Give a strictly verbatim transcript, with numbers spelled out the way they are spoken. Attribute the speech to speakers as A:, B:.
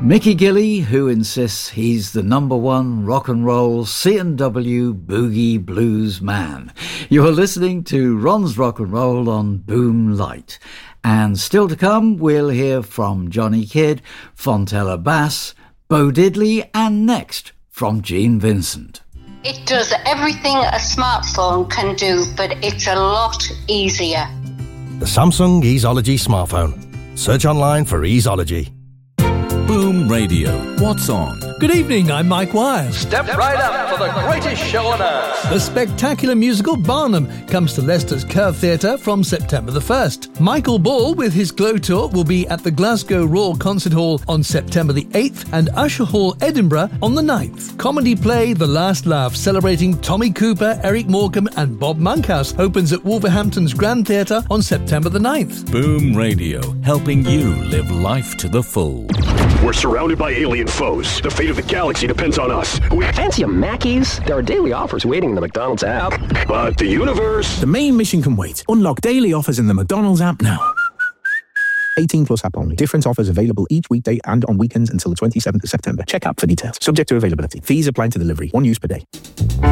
A: Mickey Gilley, who insists he's the number one rock and roll C and W boogie blues man. You're listening to Ron's Rock and Roll on Boom Light. And still to come, we'll hear from Johnny Kidd, Fontella Bass, Bo Diddley, and next from Gene Vincent.
B: It does everything a smartphone can do, but it's a lot easier.
C: The Samsung Easeology smartphone. Search online for Easeology.
D: Boom Radio. What's on?
E: Good evening, I'm Mike Wise.
F: Step right up for the greatest show on earth.
E: The spectacular musical Barnum comes to Leicester's Curve Theatre from September the first. Michael Ball, with his Glow Tour, will be at the Glasgow Royal Concert Hall on September the eighth and Usher Hall, Edinburgh on the ninth. Comedy play The Last Laugh, celebrating Tommy Cooper, Eric Morecambe and Bob Monkhouse, opens at Wolverhampton's Grand Theatre on September the ninth.
D: Boom Radio, helping you live life to the full.
G: We're surrounded by alien foes. The fate of the galaxy depends on us. We
H: fancy a Mackey's? There are daily offers waiting in the McDonald's app.
G: But the universe...
I: The main mission can wait. Unlock daily offers in the McDonald's app now. eighteen plus app only. Different offers available each weekday and on weekends until the twenty-seventh of September. Check app for details. Subject to availability. Fees apply to delivery. One use per day.